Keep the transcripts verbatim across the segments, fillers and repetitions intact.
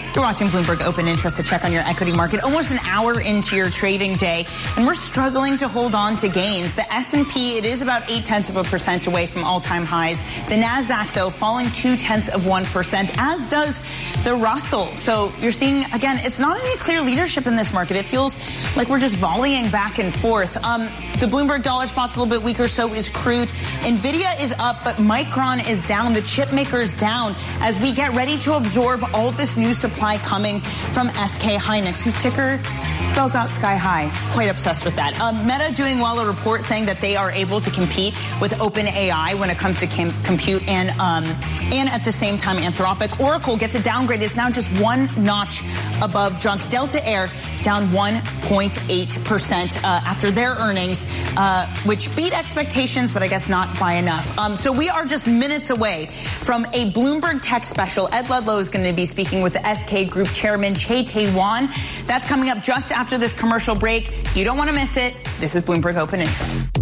You're watching Bloomberg Open Interest, to check on your equity market almost an hour into your trading day, and we're struggling to hold on to gains. The S and P, it is about eight tenths of a percent away from all-time highs. The NASDAQ, though, falling two tenths of one percent, as does the Russell. So you're seeing, again, it's not any clear leadership in this market. It feels like we're just volleying back and forth. Um, the Bloomberg dollar spot's a little bit weaker, so is crude. Nvidia is up, but Micron is down. The chip maker is down as we get ready to absorb all of this new supply coming from S K Hynix, whose ticker spells out sky high. Quite obsessed with that. Um, Meta doing well, a report saying that they are able to compete with OpenAI when it comes to com- compute and um, and at the same time Anthropic. Oracle gets a downgrade. It's now just one notch above junk. Delta Air down one point eight percent uh, after their earnings, uh, which beat expectations, but I guess not by enough. Um, so we are just minutes away from a Bloomberg Tech special. Ed Ludlow is going to be speaking with the S K Group Chairman Che Tae-wan. That's coming up just after this commercial break. You don't want to miss it. This is Bloomberg Open Interest.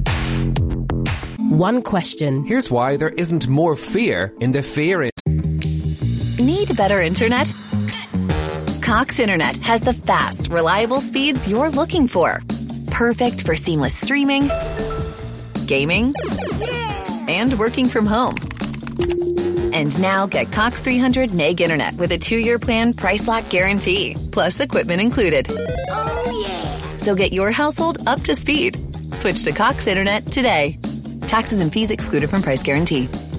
One question. Here's why there isn't more fear in the fear it. Need better internet? Cox Internet has the fast, reliable speeds you're looking for. Perfect for seamless streaming, gaming, and working from home. And now get Cox three hundred meg internet with a two-year plan price lock guarantee, plus equipment included. Oh, yeah. So get your household up to speed. Switch to Cox Internet today. Taxes and fees excluded from price guarantee.